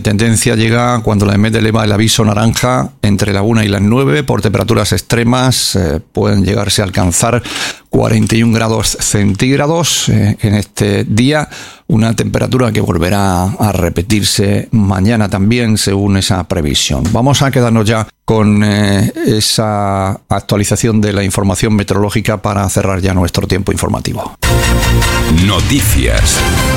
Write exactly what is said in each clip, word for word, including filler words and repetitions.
tendencia llega cuando la E M E T eleva el aviso naranja entre la una y las nueve. Por temperaturas extremas eh, pueden llegarse a alcanzar cuarenta y un grados centígrados eh, en este día, una temperatura que volverá a repetirse mañana también según esa previsión. Vamos a quedarnos ya con eh, esa actualización de la información meteorológica para cerrar ya nuestro tiempo informativo. Noticias.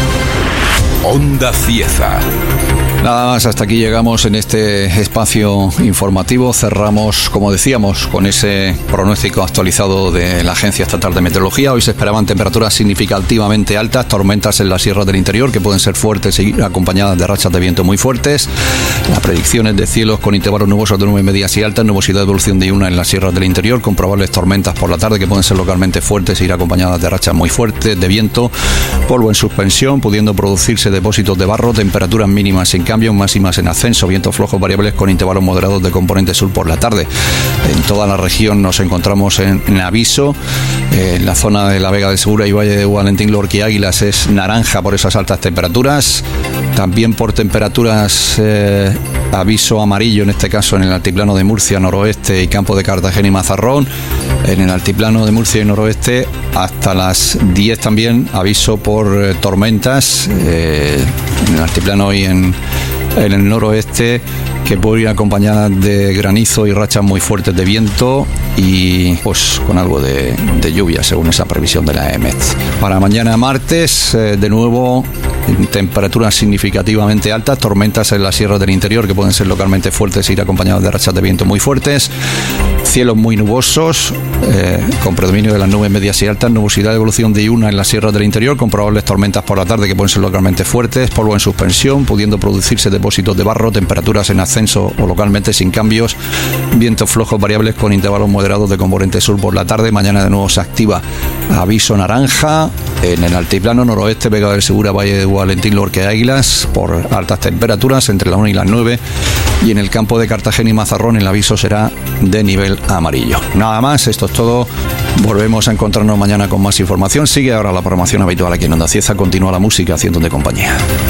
Onda Cieza. Nada más, hasta aquí llegamos en este espacio informativo. Cerramos, como decíamos, con ese pronóstico actualizado de la Agencia Estatal de Meteorología. Hoy se esperaban temperaturas significativamente altas, tormentas en las sierras del interior que pueden ser fuertes y acompañadas de rachas de viento muy fuertes. Las predicciones de cielos con intervalos nubosos de nubes medias y altas, nubosidad de evolución diurna en las sierras del interior con probables tormentas por la tarde que pueden ser localmente fuertes e ir acompañadas de rachas muy fuertes de viento, polvo en suspensión, pudiendo producirse depósitos de barro, temperaturas mínimas sin cambio, máximas en ascenso, vientos flojos variables con intervalos moderados de componente sur por la tarde. En toda la región nos encontramos en, en aviso. Eh, en la zona de la Vega de Segura y Valle de Valentín Lorca y Águilas es naranja por esas altas temperaturas. También por temperaturas eh, aviso amarillo, en este caso en el altiplano de Murcia, noroeste y campo de Cartagena y Mazarrón. En el altiplano de Murcia y noroeste hasta las diez también aviso por eh, tormentas eh, en el altiplano y en, en el noroeste, que pueden ir acompañadas de granizo y rachas muy fuertes de viento y pues con algo de, de lluvia según esa previsión de la E M E T. Para mañana martes, eh, de nuevo, temperaturas significativamente altas, tormentas en las sierras del interior que pueden ser localmente fuertes e ir acompañadas de rachas de viento muy fuertes, cielos muy nubosos, eh, con predominio de las nubes medias y altas, nubosidad de evolución diurna en las sierras del interior con probables tormentas por la tarde que pueden ser localmente fuertes, polvo en suspensión, pudiendo producirse depósitos de barro, temperaturas en ascenso o localmente sin cambios, vientos flojos variables con intervalos moderados de componente sur por la tarde. Mañana de nuevo se activa aviso naranja en el altiplano noroeste, Vega del Segura, Valle de Valentín Lorca y Águilas por altas temperaturas entre las una y las nueve, y en el campo de Cartagena y Mazarrón el aviso será de nivel amarillo. Nada más, esto es todo. Volvemos a encontrarnos mañana con más información. Sigue ahora la programación habitual aquí en Onda Cieza. Continúa la música haciendo de compañía.